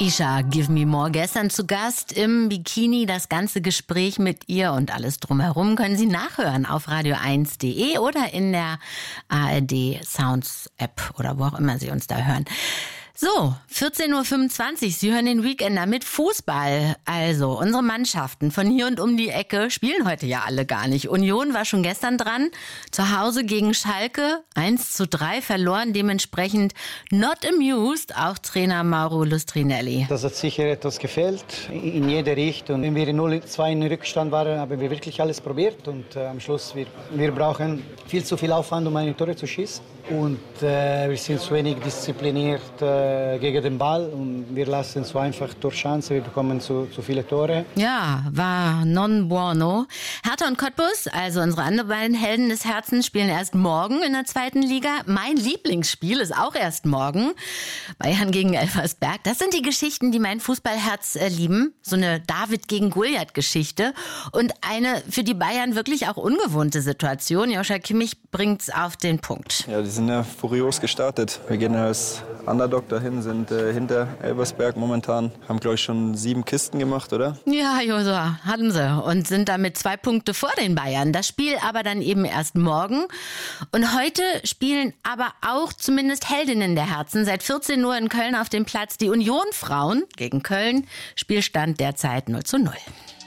Isha Give Me More gestern zu Gast im Bikini. Das ganze Gespräch mit ihr und alles drumherum können Sie nachhören auf radio1.de oder in der ARD Sounds App oder wo auch immer Sie uns da hören. So, 14.25 Uhr, Sie hören den Weekender mit Fußball. Also, unsere Mannschaften von hier und um die Ecke spielen heute ja alle gar nicht. Union war schon gestern dran, zu Hause gegen Schalke, 1:3 verloren, dementsprechend not amused, auch Trainer Mauro Lustrinelli. Das hat sicher etwas gefehlt, in jede Richtung. Wenn wir 0-2 in Rückstand waren, haben wir wirklich alles probiert und am Schluss, wir brauchen viel zu viel Aufwand, um eine Tore zu schießen. Und wir sind zu wenig diszipliniert gegen den Ball und wir lassen so einfach Torchancen, wir bekommen zu viele Tore. Ja, war non buono. Hertha und Cottbus, also unsere anderen beiden Helden des Herzens, spielen erst morgen in der zweiten Liga. Mein Lieblingsspiel ist auch erst morgen. Bayern gegen Elversberg. Das sind die Geschichten, die mein Fußballherz lieben. So eine David gegen Goliath-Geschichte. Und eine für die Bayern wirklich auch ungewohnte Situation. Joshua Kimmich bringt's auf den Punkt. Ja, die sind ja furios gestartet. Wir gehen als Underdog dahin, sind hinter Elversberg momentan. Haben, glaube ich, schon 7 Kisten gemacht, oder? Ja, Joshua, hatten sie. Und sind damit 2 Punkte vor den Bayern. Das Spiel aber dann eben erst morgen. Und heute spielen aber auch zumindest Heldinnen der Herzen. Seit 14 Uhr in Köln auf dem Platz die Union-Frauen gegen Köln. Spielstand derzeit 0:0.